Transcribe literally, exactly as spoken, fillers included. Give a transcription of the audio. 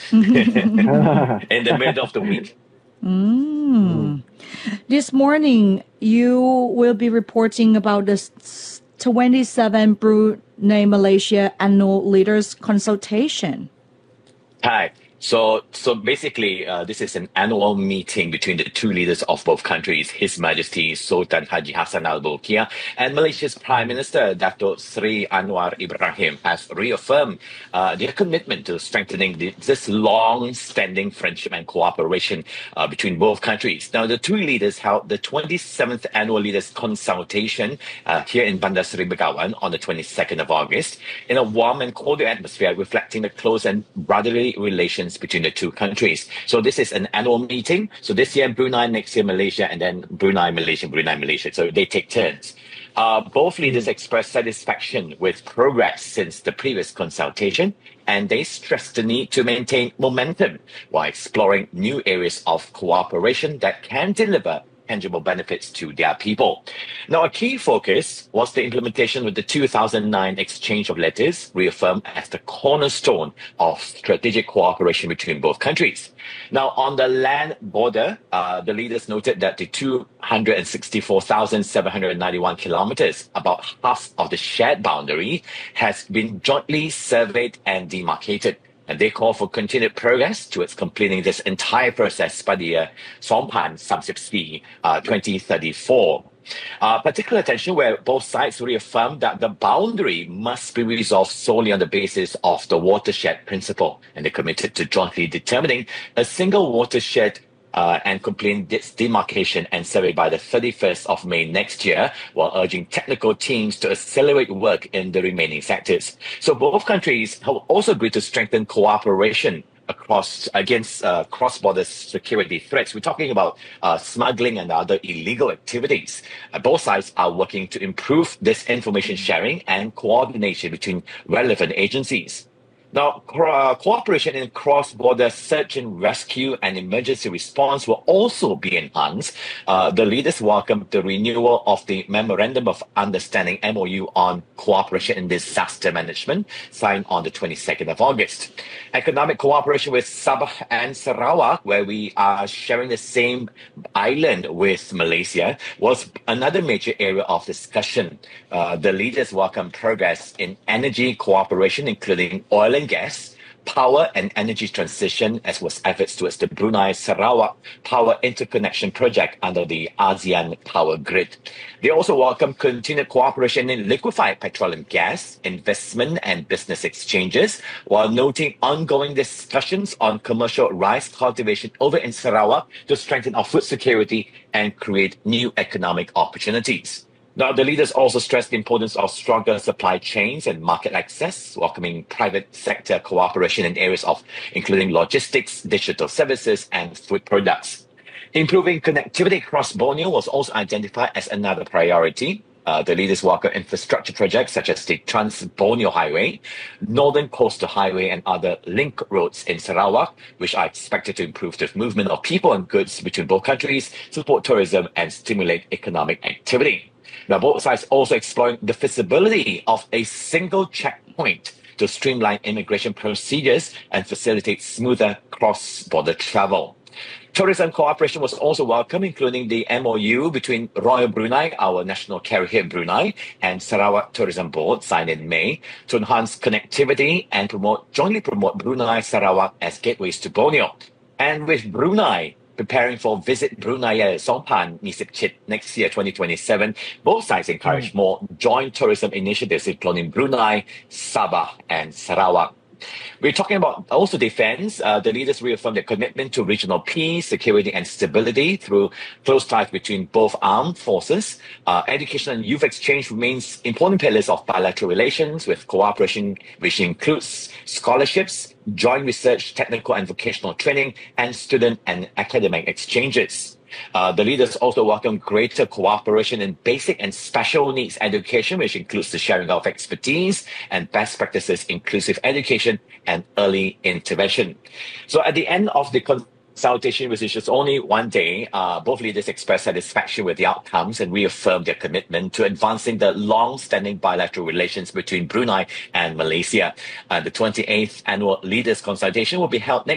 in the middle of the week. Mm. This morning, you will be reporting about the s- twenty-seventh Brunei Malaysia Annual Leaders Consultation. Hi. So, so basically, uh, this is an annual meeting between the two leaders of both countries, His Majesty Sultan Haji Hassan Al Bolkiah and Malaysia's Prime Minister Dato Sri Anwar Ibrahim has reaffirmed uh, their commitment to strengthening the, this long-standing friendship and cooperation uh, between both countries. Now, the two leaders held the twenty-seventh Annual Leaders Consultation uh, here in Bandar Seri Begawan on the twenty-second of August in a warm and cordial atmosphere reflecting the close and brotherly relations between the two countries. So this is an annual meeting. So this year Brunei, next year Malaysia, and then Brunei, Malaysia, Brunei, Malaysia. So they take turns. Uh, both leaders expressed satisfaction with progress since the previous consultation, and they stressed the need to maintain momentum while exploring new areas of cooperation that can deliver tangible benefits to their people. Now, a key focus was the implementation of the two thousand nine exchange of letters, reaffirmed as the cornerstone of strategic cooperation between both countries. Now, on the land border, uh, the leaders noted that the two hundred sixty-four thousand seven hundred ninety-one kilometers, about half of the shared boundary, has been jointly surveyed and demarcated. And they call for continued progress towards completing this entire process by the year Sompan Samsipsi uh, twenty thirty-four. Uh, particular attention where both sides reaffirmed that the boundary must be resolved solely on the basis of the watershed principle, and they committed to jointly determining a single watershed Uh, and completing this demarcation and survey by the thirty-first of May next year, while urging technical teams to accelerate work in the remaining sectors. So both countries have also agreed to strengthen cooperation across against uh, cross-border security threats. We're talking about uh, smuggling and other illegal activities. Uh, both sides are working to improve this information sharing and coordination between relevant agencies. Now, co- uh, cooperation in cross-border search and rescue and emergency response will also be enhanced. Uh, the leaders welcomed the renewal of the Memorandum of Understanding M O U on cooperation in disaster management, signed on the twenty-second of August. Economic cooperation with Sabah and Sarawak, where we are sharing the same island with Malaysia, was another major area of discussion. Uh, the leaders welcomed progress in energy cooperation, including oil and gas, power and energy transition, as well as efforts towards the Brunei Sarawak Power Interconnection Project under the ASEAN Power Grid. They also welcome continued cooperation in liquefied petroleum gas, investment and business exchanges, while noting ongoing discussions on commercial rice cultivation over in Sarawak to strengthen our food security and create new economic opportunities. Now, the leaders also stressed the importance of stronger supply chains and market access, welcoming private sector cooperation in areas of including logistics, digital services, and food products. Improving connectivity across Borneo was also identified as another priority. Uh, the leaders welcome infrastructure projects such as the Trans-Borneo Highway, Northern Coastal Highway, and other link roads in Sarawak, which are expected to improve the movement of people and goods between both countries, support tourism, and stimulate economic activity. Now, both sides also exploring the feasibility of a single checkpoint to streamline immigration procedures and facilitate smoother cross-border travel. Tourism cooperation was also welcome, including the M O U between Royal Brunei, our national carrier here in Brunei, and Sarawak Tourism Board, signed in May, to enhance connectivity and promote jointly promote Brunei Sarawak as gateways to Borneo. And with Brunei preparing for Visit Brunei Sompan Nisipchit next year, twenty twenty-seven, both sides encourage more joint tourism initiatives, including Brunei, Sabah, and Sarawak. We're talking about also defense. Uh, the leaders reaffirmed their commitment to regional peace, security, and stability through close ties between both armed forces. Uh, education and youth exchange remains important pillars of bilateral relations, with cooperation which includes scholarships, joint research, technical and vocational training, and student and academic exchanges. Uh, the leaders also welcome greater cooperation in basic and special needs education, which includes the sharing of expertise and best practices, inclusive education, and early intervention. So at the end of the consultation, which is just only one day, uh, both leaders expressed satisfaction with the outcomes and reaffirmed their commitment to advancing the long-standing bilateral relations between Brunei and Malaysia. Uh, the twenty-eighth annual leaders consultation will be held next